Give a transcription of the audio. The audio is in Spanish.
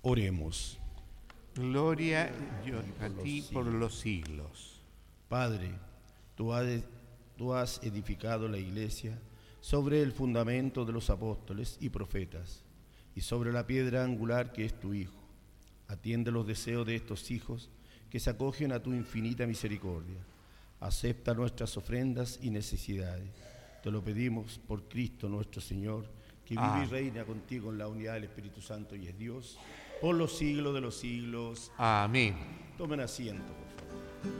Oremos. Gloria a ti por los siglos. Padre, tú has edificado la Iglesia sobre el fundamento de los apóstoles y profetas, y sobre la piedra angular que es tu Hijo. Atiende los deseos de estos hijos que se acogen a tu infinita misericordia. Acepta nuestras ofrendas y necesidades. Te lo pedimos por Cristo nuestro Señor, que vive y reina contigo en la unidad del Espíritu Santo y es Dios, por los siglos de los siglos. Amén. Tomen asiento, por favor.